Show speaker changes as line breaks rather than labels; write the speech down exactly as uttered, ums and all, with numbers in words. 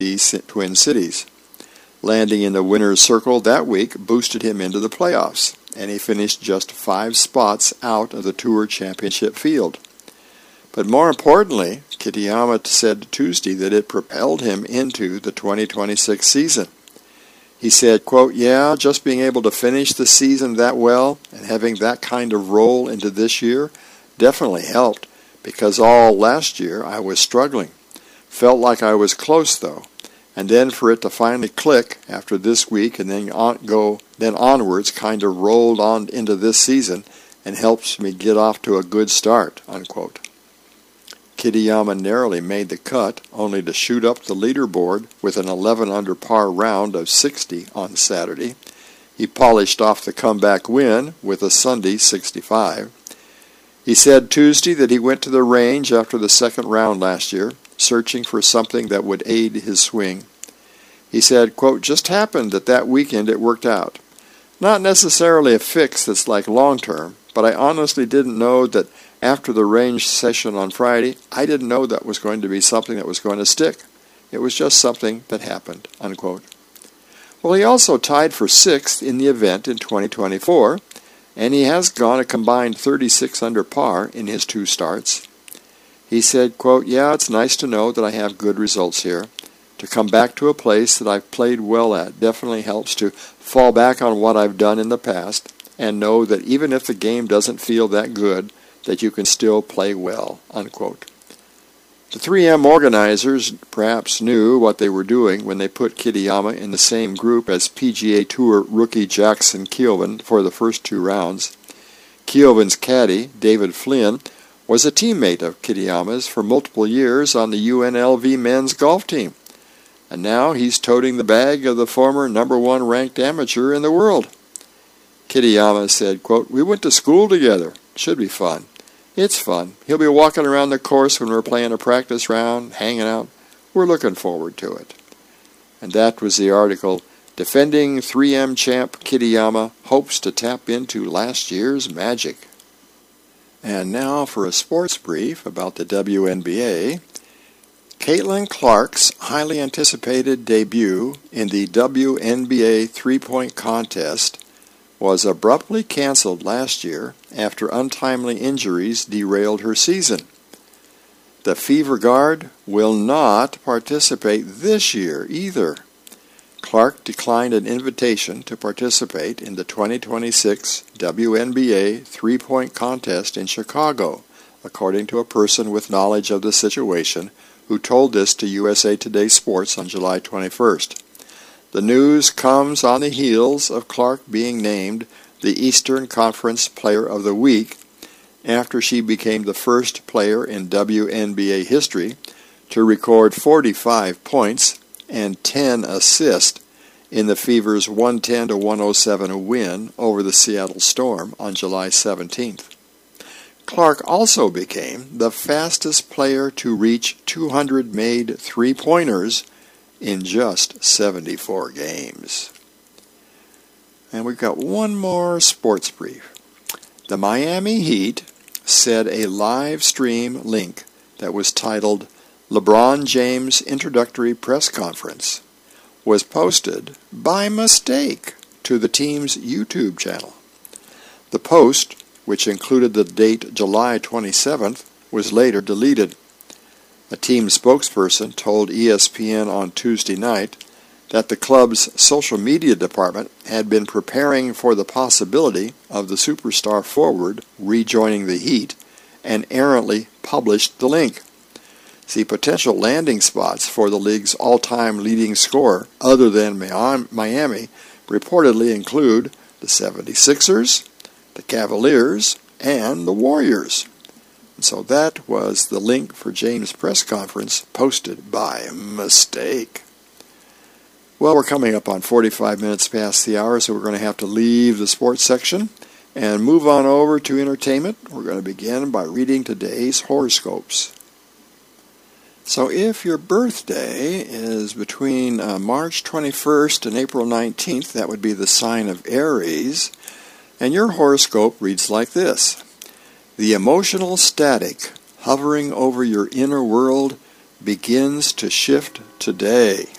Twin Cities. Landing in the winner's circle that week boosted him into the playoffs, and he finished just five spots out of the Tour Championship field. But more importantly, Kitayama said Tuesday that it propelled him into the twenty twenty-six season. He said, quote, yeah, just being able to finish the season that well and having that kind of roll into this year definitely helped, because all last year I was struggling. Felt like I was close, though. And then for it to finally click after this week and then on, go then onwards kind of rolled on into this season and helps me get off to a good start, unquote. Kitayama narrowly made the cut, only to shoot up the leaderboard with an eleven under par round of sixty on Saturday. He polished off the comeback win with a Sunday sixty-five. He said Tuesday that he went to the range after the second round last year, searching for something that would aid his swing. He said, quote, just happened that that weekend it worked out. Not necessarily a fix that's like long-term, but I honestly didn't know that after the range session on Friday, I didn't know that was going to be something that was going to stick. It was just something that happened, unquote. Well, he also tied for sixth in the event in twenty twenty-four, and he has gone a combined thirty-six under par in his two starts. He said, quote, yeah, it's nice to know that I have good results here. To come back to a place that I've played well at definitely helps to fall back on what I've done in the past and know that even if the game doesn't feel that good, that you can still play well, unquote. The three M organizers perhaps knew what they were doing when they put Kitayama in the same group as P G A Tour rookie Jackson Kilvin for the first two rounds. Kilvin's caddy, David Flynn, was a teammate of Kitayama's for multiple years on the U N L V men's golf team, and now he's toting the bag of the former number one ranked amateur in the world. Kitayama said, quote, we went to school together. Should be fun. It's fun. He'll be walking around the course when we're playing a practice round, hanging out. We're looking forward to it. And that was the article, Defending three M Champ Kitayama Hopes to Tap into Last Year's Magic. And now for a sports brief about the W N B A. Caitlin Clark's highly anticipated debut in the W N B A three-point contest was abruptly canceled last year after untimely injuries derailed her season. The Fever Guard will not participate this year either. Clark declined an invitation to participate in the twenty twenty-six W N B A three-point contest in Chicago, according to a person with knowledge of the situation who told this to U S A Today Sports on July twenty-first. The news comes on the heels of Clark being named the Eastern Conference Player of the Week after she became the first player in W N B A history to record forty-five points and ten assists in the Fever's one ten to one oh seven win over the Seattle Storm on July seventeenth. Clark also became the fastest player to reach two hundred made three-pointers in just seventy-four games. And we've got one more sports brief. The Miami Heat said a live stream link that was titled LeBron James Introductory Press Conference was posted by mistake to the team's YouTube channel. The post, which included the date July twenty-seventh, was later deleted. A team spokesperson told E S P N on Tuesday night that the club's social media department had been preparing for the possibility of the superstar forward rejoining the Heat and errantly published the link. See, potential landing spots for the league's all-time leading scorer, other than Miami, reportedly include the seventy-sixers, the Cavaliers, and the Warriors. So that was the link for James' press conference posted by mistake. Well, we're coming up on forty-five minutes past the hour, so we're going to have to leave the sports section and move on over to entertainment. We're going to begin by reading today's horoscopes. So if your birthday is between uh, March twenty-first and April nineteenth, that would be the sign of Aries, and your horoscope reads like this. The emotional static hovering over your inner world begins to shift today.